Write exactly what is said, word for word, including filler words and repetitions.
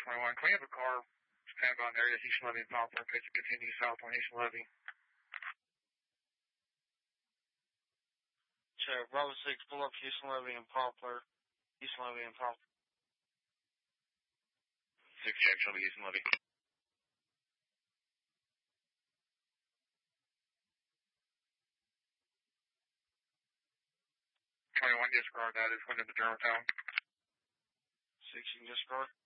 twenty-one, can we have a car stand by in the area Houston Levy and Poplar in case it continues south on Houston Levy? Check, Bravo six, pull up Houston Levy and Poplar. Houston Levy and Poplar. six Jack Shelby, Houston Levy. twenty-one, disregard that. It's went into Germantown. six, you can disregard.